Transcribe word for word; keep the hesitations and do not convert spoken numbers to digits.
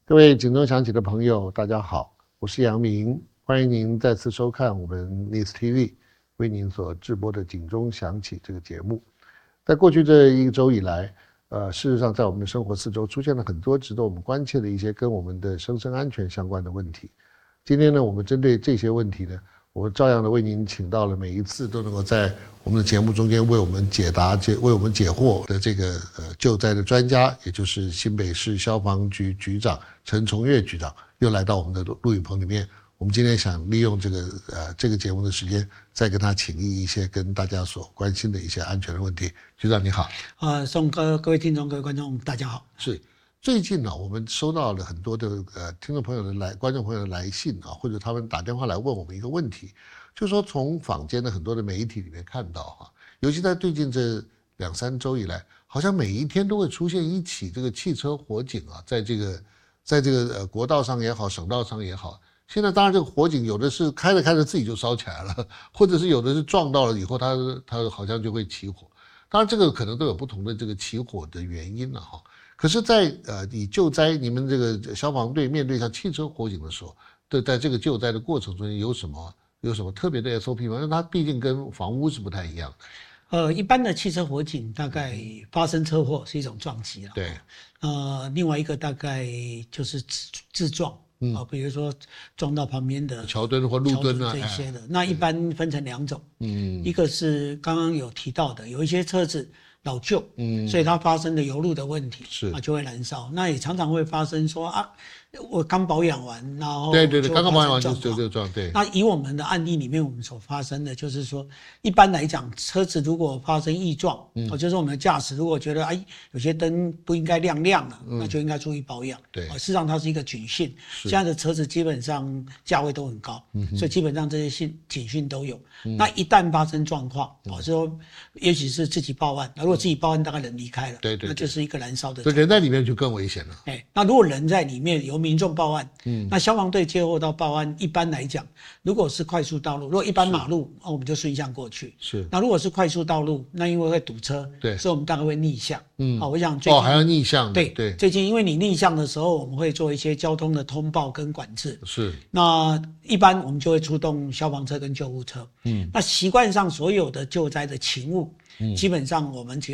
各位警钟响起的朋友，大家好，我是杨明，欢迎您再次收看我们 News T V 为您所制播的警钟响起这个节目。在过去这一周以来，呃，事实上在我们的生活四周出现了很多值得我们关切的一些跟我们的生生安全相关的问题。今天呢，我们针对这些问题呢，我照样的为您请到了每一次都能够在我们的节目中间为我们解答、解为我们解惑的这个呃救灾的专家，也就是新北市消防局局长陈崇岳局长，又来到我们的录影棚里面。我们今天想利用这个呃这个节目的时间，再跟他请益一些跟大家所关心的一些安全的问题。局长你好。 啊，宋哥，各位听众、各位观众，大家好。 是。最近呢，我们收到了很多的呃听众朋友的来、观众朋友的来信啊，或者他们打电话来问我们一个问题，就是说从坊间的很多的媒体里面看到哈，尤其在最近这两三周以来，好像每一天都会出现一起这个汽车火警啊，在这个在这个呃国道上也好，省道上也好，现在当然这个火警有的是开着开着自己就烧起来了，或者是有的是撞到了以后它它好像就会起火，当然这个可能都有不同的这个起火的原因了哈。可是在，在呃，你救灾，你们这个消防队面对像汽车火警的时候，对，在这个救灾的过程中有什么有什么特别的 S O P 吗？因为它毕竟跟房屋是不太一样的。 呃，一般的汽车火警大概发生车祸是一种撞击了， 对。 呃，另外一个大概就是自自撞，嗯、呃，比如说撞到旁边的桥墩或路墩啊这些的，哎、那一般分成两种， 嗯， 一个是刚刚有提到的，有一些车子老旧，嗯，所以它发生的油路的问题是啊就会燃烧，那也常常会发生说啊，我刚保养完，然后对对对，刚刚保养完就就就撞，对。 那以我们的案例里面，我们所发生的就是说，一般来讲，车子如果发生异状，嗯，哦，就是我们的驾驶如果觉得哎有些灯不应该亮亮了，嗯，那就应该注意保养， 对， 哦，事实上它是一个警讯，现在的车子基本上价位都很高，嗯，所以基本上这些信警讯都有。嗯、那一旦发生状况，哦，就说也许是自己报案，如果自己报案，大概人离开了， 对 对, 对， 那就是一个燃烧的。 对，人在里面就更危险了。 哎，那如果人在里面，由民众报案，嗯，那消防队接获到报案，一般来讲，如果是快速道路，如果一般马路，哦，我们就顺向过去。 是。 那如果是快速道路，那因为会堵车，对，所以我们大概会逆向。嗯，好，我想最近哦还要逆向。 对对，最近因为你逆向的时候，我们会做一些交通的通报跟管制。 是。 那一般我们就会出动消防车跟救护车。嗯，那习惯上所有的救灾的勤务，嗯，基本上我们只要